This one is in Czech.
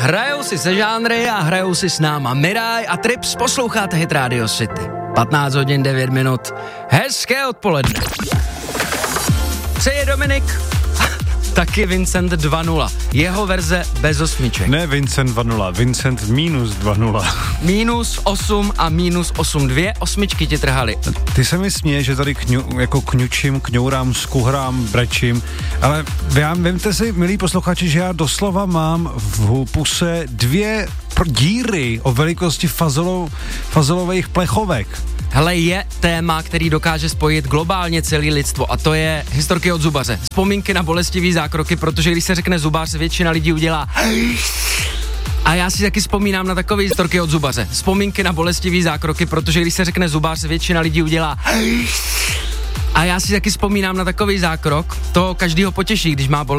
hrajou si se žánry a hrajou si s náma Miraj a Trips, posloucháte Hit Radio City. 15 hodin 9 minut, hezké odpoledne. Přeje Dominik, taky Vincent 2.0, jeho verze bez osmiček. Ne Vincent 2.0, Vincent minus 2.0. Minus 8 a minus 8, 2 osmičky ti trhaly. Ty se mi směje, že tady kňučím, kňourám, skuhrám, brečím, ale vemte si, milí posluchači, že já doslova mám v puse 2 díry o velikosti fazolových plechovek. Hele, je téma, který dokáže spojit globálně celé lidstvo a to je historky od zubaře. Vzpomínky na bolestivý zákroky, protože když se řekne zubař, většina lidí udělá a já si taky vzpomínám na takové historky od zubaře. Vzpomínky na bolestivý zákroky, protože když se řekne zubař, většina lidí udělá a já si taky vzpomínám na takový zákrok, to každýho potěší, když má